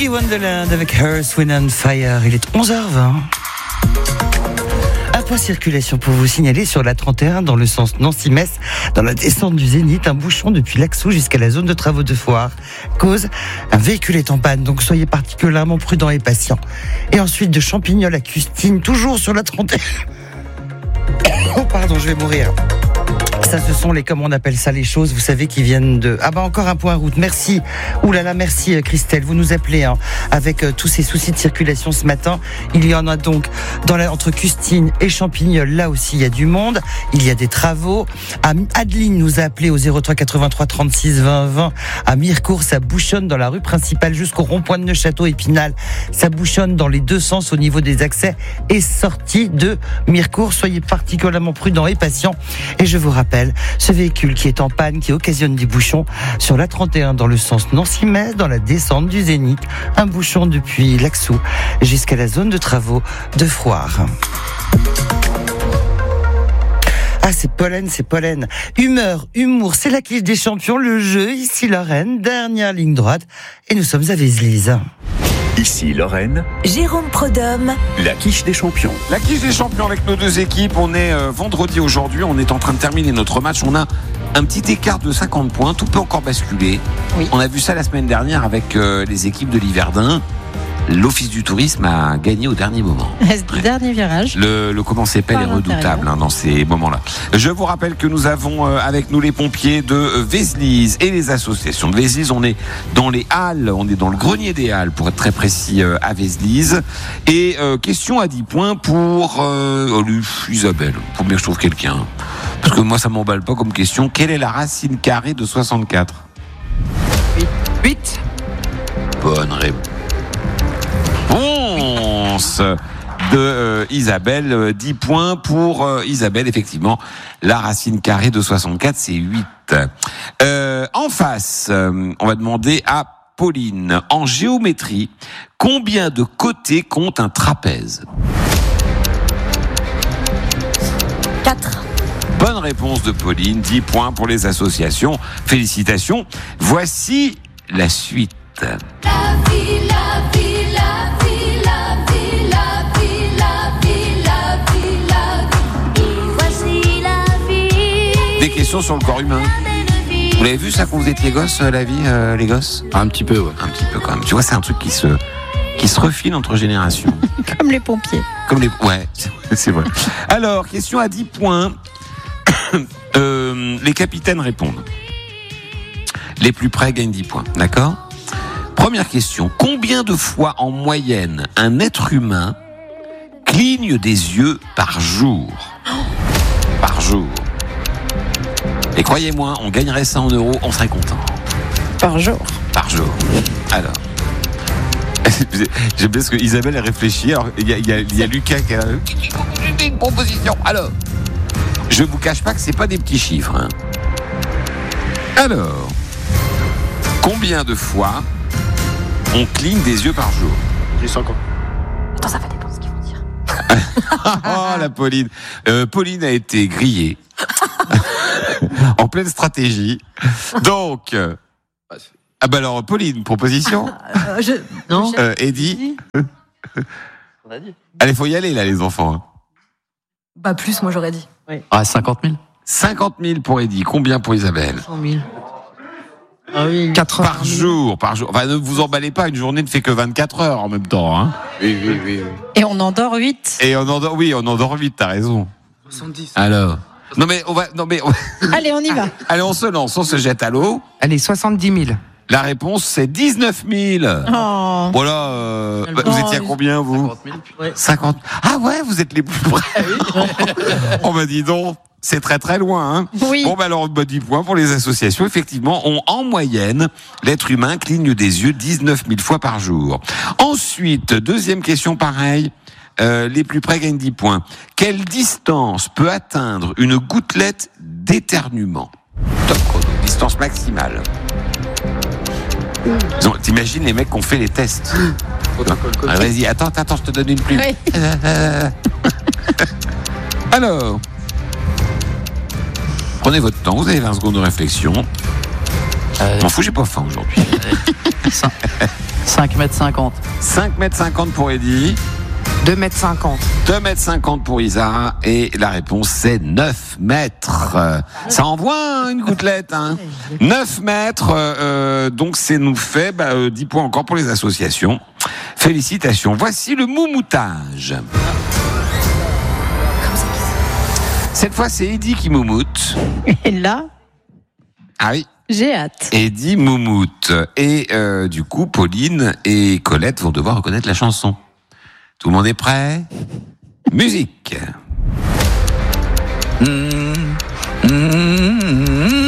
Boogie Wonderland avec Earth, Wind and Fire. Il est 11h20. Un point circulation pour vous signaler sur la 31 dans le sens Nancy-Metz, dans la descente du Zénith, un bouchon depuis Laxou jusqu'à la zone de travaux de Foire. Cause, un véhicule est en panne, donc soyez particulièrement prudents et patients. Et ensuite de Champignol à Custine, toujours sur la 31. Oh pardon, je vais mourir. Ça, ce sont comment on appelle ça, les choses, vous savez, qui viennent de... Ah bah encore un point route, merci. Ouh là là, merci Christelle, vous nous appelez avec tous ces soucis de circulation ce matin. Il y en a donc entre Custine et Champignol, là aussi il y a du monde, il y a des travaux. Adeline nous a appelé au 03 83 36 20 20. À Mirecourt, ça bouchonne dans la rue principale jusqu'au rond-point de Neufchâteau Épinal. Ça bouchonne dans les deux sens au niveau des accès et sorties de Mirecourt. Soyez particulièrement prudents et patients. Et je vous rappelle, ce véhicule qui est en panne, qui occasionne des bouchons sur la 31 dans le sens Nancy-Metz, dans la descente du Zénith, un bouchon depuis Laxou jusqu'à la zone de travaux de Froire. Ah, c'est pollen. Humeur, humour, c'est la quiche des champions, le jeu, ici Lorraine, dernière ligne droite, et nous sommes à Vézelise. Ici Lorraine, Jérôme Prodhomme, la quiche des champions. La quiche des champions avec nos deux équipes. On est vendredi aujourd'hui, on est en train de terminer notre match. On a un petit écart de 50 points, tout peut encore basculer. Oui. On a vu ça la semaine dernière avec les équipes de l'Yverdun. L'Office du tourisme a gagné au dernier moment. Le dernier virage. Le comment s'appelle est redoutable dans ces moments-là. Je vous rappelle que nous avons avec nous les pompiers de Vézelise et les associations de Vézelise. On est dans les Halles, on est dans le grenier des Halles pour être très précis à Vézelise. Et question à 10 points pour Isabelle. Faut bien que je trouve quelqu'un. Parce que moi ça m'emballe pas comme question. Quelle est la racine carrée de 64 ? 8. Bonne réponse de Isabelle. 10 points pour Isabelle, effectivement. La racine carrée de 64, c'est 8. En face, on va demander à Pauline. En géométrie, combien de côtés compte un trapèze ? 4. Bonne réponse de Pauline. 10 points pour les associations. Félicitations. Voici la suite. Des questions sur le corps humain. Vous l'avez vu ça quand vous étiez gosses, la vie, les gosses ? Un petit peu, ouais. Un petit peu quand même. Tu vois, c'est un truc qui se refile entre générations. Comme les pompiers. Ouais, c'est vrai. Alors, question à 10 points. Les capitaines répondent. Les plus près gagnent 10 points, d'accord ? Première question. Combien de fois en moyenne un être humain cligne des yeux par jour ? Par jour. Et croyez-moi, on gagnerait ça en euros, on serait content. Par jour. Par jour. Alors. J'aime bien ce que Isabelle a réfléchi. Alors, il y a Lucas qui a une proposition. Alors, je vous cache pas que c'est pas des petits chiffres. Hein. Alors, combien de fois on cligne des yeux par jour ? J'ai 50. Attends, ça va dépendre de ce qu'ils vont dire. Oh, la Pauline. Pauline a été grillée. En pleine stratégie. Donc, ah bah alors, Pauline, proposition ? Non. Eddie ? On a dit. Allez, faut y aller là, les enfants. Hein. Bah, plus, moi, j'aurais dit. Ah, 50 000. 50 000 pour Eddie. Combien pour Isabelle ? 100 000. Ah oui. 80 Par jour. Enfin, ne vous emballez pas, une journée ne fait que 24 heures en même temps. Hein. Oui. Et on endort 8. Et on endort vite, t'as raison. 70. Alors. Non mais on va. Allez, on y va. Allez, on se lance, on se jette à l'eau. Allez, 70 000. La réponse, c'est 19 000. Oh. Voilà. Vous étiez à combien, vous ? 50 000. 50. Ah ouais, vous êtes les plus près. On m'a dit donc. C'est très très loin. Hein. Oui. Bon, bah alors, 10 points pour les associations. Effectivement, en moyenne, l'être humain cligne des yeux 19 000 fois par jour. Ensuite, deuxième question pareil. Les plus près gagnent 10 points. Quelle distance peut atteindre une gouttelette d'éternuement ? Top chrono. Distance maximale. T'imagines les mecs qui ont fait les tests. Ah, vas-y, attends, je te donne une plume. Oui. Alors, prenez votre temps, vous avez 20 secondes de réflexion. M'en fous, j'ai pas faim aujourd'hui. 5 mètres 50. 5 mètres 50 pour Eddy. 2 mètres 50. 2 mètres 50 pour Isa. Et la réponse, c'est 9 mètres. Ça envoie une gouttelette. 9 mètres. Donc, c'est nous fait 10 points encore pour les associations. Félicitations. Voici le moumoutage. Cette fois, c'est Eddy qui moumoute. Et là, Ah oui. j'ai hâte. Eddy moumoute. Et du coup, Pauline et Colette vont devoir reconnaître la chanson. Tout le monde est prêt ? Musique.